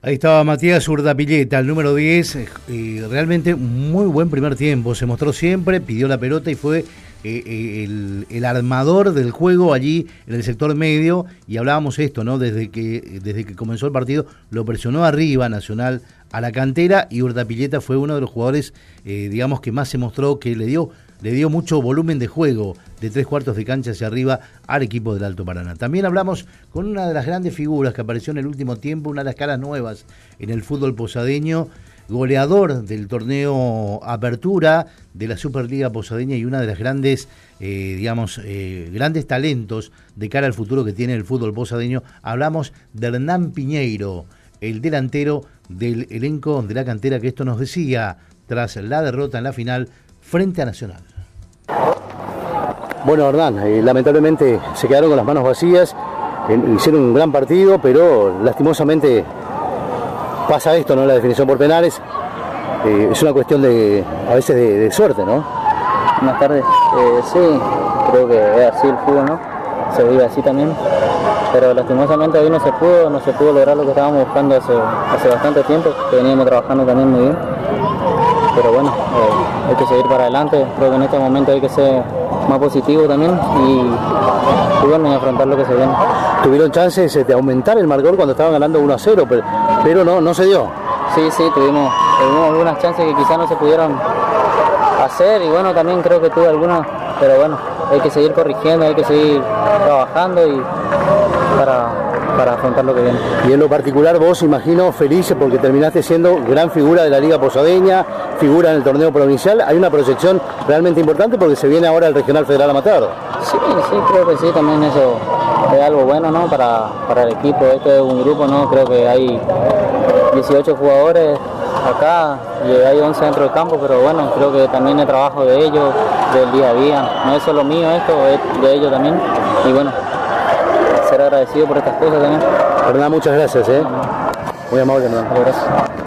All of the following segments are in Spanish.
Ahí estaba Matías Urdapilleta, el número 10, realmente un muy buen primer tiempo, se mostró siempre, pidió la pelota y fue el armador del juego allí en el sector medio, y hablábamos esto, ¿no? Desde que comenzó el partido lo presionó arriba Nacional a la cantera, y Urdapilleta fue uno de los jugadores, digamos, que más se mostró, que le dio mucho volumen de juego de 3/4 de cancha hacia arriba al equipo del Alto Paraná. También hablamos con una de las grandes figuras que apareció en el último tiempo, una de las caras nuevas en el fútbol posadeño, goleador del torneo Apertura de la Superliga Posadeña y una de las grandes, grandes talentos de cara al futuro que tiene el fútbol posadeño. Hablamos de Hernán Piñeiro, el delantero del elenco de la cantera, que esto nos decía tras la derrota en la final frente a Nacional. Bueno, Hernán, lamentablemente se quedaron con las manos vacías, hicieron un gran partido, pero lastimosamente pasa esto, ¿no? La definición por penales, es una cuestión a veces de suerte, ¿no? Buenas tardes. Sí, creo que es así el fútbol, ¿no? Se vive así también, pero lastimosamente hoy no se pudo lograr lo que estábamos buscando hace bastante tiempo, que veníamos trabajando también muy bien. Pero bueno, hay que seguir para adelante. Creo que en este momento hay que ser más positivo también y bueno, y afrontar lo que se viene. ¿Tuvieron chances de aumentar el marcador cuando estaban ganando 1-0, pero no se dio? Sí, tuvimos algunas chances que quizás no se pudieron hacer, y bueno, también creo que tuve algunas, pero bueno, hay que seguir corrigiendo, hay que seguir trabajando y para afrontar lo que viene. Y en lo particular vos, imagino, feliz porque terminaste siendo gran figura de la Liga Posadeña, figura en el torneo provincial. Hay una proyección realmente importante porque se viene ahora el Regional Federal Amateur. Sí, creo que sí, también eso es algo bueno, ¿no? Para el equipo. Este es un grupo, ¿no? Creo que hay 18 jugadores acá y hay 11 dentro del campo, pero bueno, creo que también el trabajo de ellos, del día a día, no es solo mío esto, es de ellos también, y bueno, ser agradecido por estas cosas también. Hernán, muchas gracias, muy amable, Hernán. Gracias.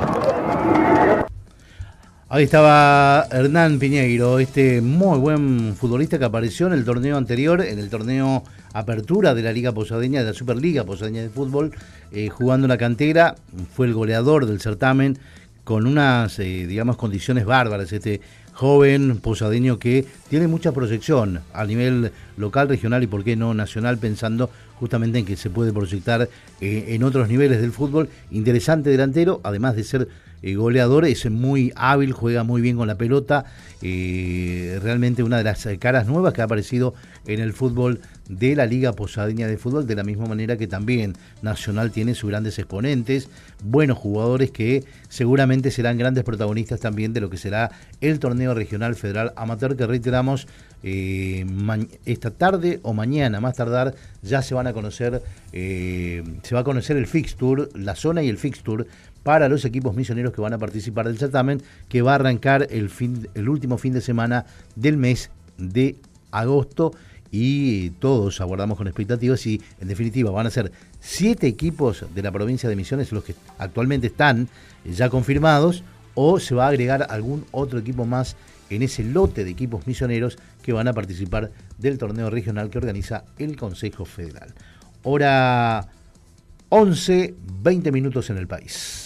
Ahí estaba Hernán Piñeiro, este muy buen futbolista que apareció en el torneo anterior, en el torneo Apertura de la Liga Posadeña, de la Superliga Posadeña de Fútbol, jugando en la cantera, fue el goleador del certamen, con unas, condiciones bárbaras, este joven posadeño que tiene mucha proyección a nivel local, regional y por qué no nacional, pensando justamente en que se puede proyectar en otros niveles del fútbol. Interesante delantero, además de ser goleador, es muy hábil, juega muy bien con la pelota, realmente una de las caras nuevas que ha aparecido en el fútbol de la Liga Posadeña de Fútbol, de la misma manera que también Nacional tiene sus grandes exponentes, buenos jugadores que seguramente serán grandes protagonistas también de lo que será el torneo regional federal amateur, que reiteramos, esta tarde o mañana, más tardar, ya se van a conocer, se va a conocer el fixture, la zona y el fixture para los equipos misioneros que van a participar del certamen, que va a arrancar el último fin de semana del mes de agosto, y todos aguardamos con expectativas y en definitiva van a ser 7 equipos de la provincia de Misiones los que actualmente están ya confirmados, o se va a agregar algún otro equipo más en ese lote de equipos misioneros que van a participar del torneo regional que organiza el Consejo Federal. Hora 11:20 en el país.